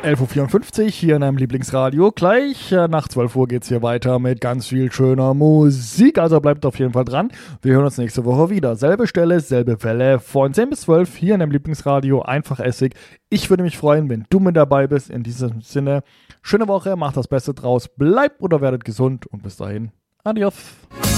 11.54 Uhr hier in einem Lieblingsradio. Gleich nach 12 Uhr geht es hier weiter mit ganz viel schöner Musik. Also bleibt auf jeden Fall dran. Wir hören uns nächste Woche wieder. Selbe Stelle, selbe Welle. Von 10 bis 12 hier in einem Lieblingsradio. Einfach Essig. Ich würde mich freuen, wenn du mit dabei bist. In diesem Sinne, schöne Woche. Macht das Beste draus. Bleibt oder werdet gesund. Und bis dahin, adios.